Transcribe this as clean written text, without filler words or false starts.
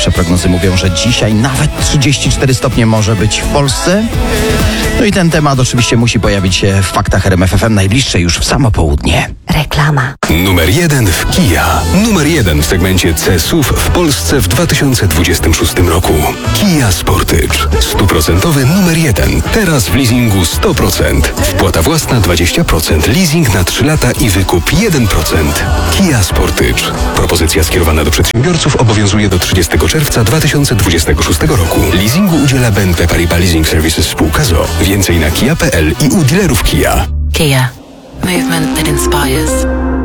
Najnowsze prognozy mówią, że dzisiaj nawet 34 stopnie może być w Polsce. No i ten temat oczywiście musi pojawić się w faktach RMF FM najbliższe już w samo południe. Reklama. Numer 1 w Kia. Numer 1 w segmencie C-SUV w Polsce w 2026 roku. Kia Sportage. 100% numer 1. Teraz w leasingu 100%. Wpłata własna 20%. Leasing na 3 lata i wykup 1%. Kia Sportage. Propozycja skierowana do przedsiębiorców obowiązuje do 30 czerwca 2026 roku. Leasingu udziela BNP Paribas Leasing Services spółka ZOO. Więcej na kia.pl i u dealerów Kia. Kia. Movement that inspires.